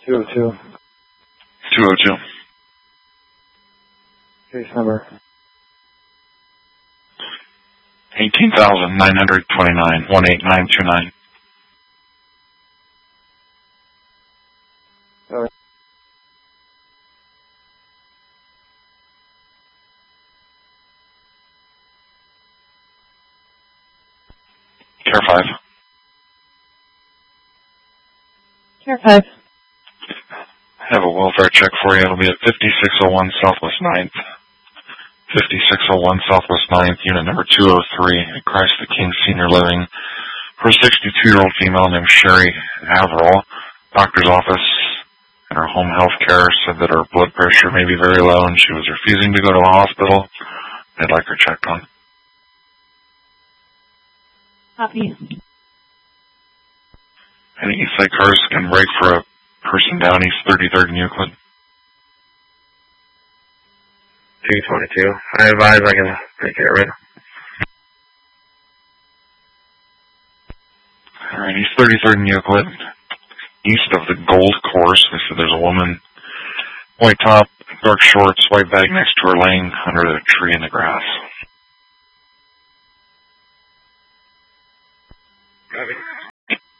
202. 202. Case number. 18,929, 18929. Sorry. Care 5. Care 5. I have a welfare check for you. It'll be at 5601 Southwest 9th. 5601 Southwest 9th, unit number 203 at Christ the King Senior Living. For a 62-year-old female named Sherry Averill, doctor's office and her home health care said that her blood pressure may be very low and she was refusing to go to a hospital. They'd like her checked on. Copy. Any Eastside cars can brake for a person down East 33rd and Euclid. 222. I advise I can take care of it. Alright, East 33rd and Euclid. East of the Gold Course, they said there's a woman, white top, dark shorts, white bag next to her laying under the tree in the grass.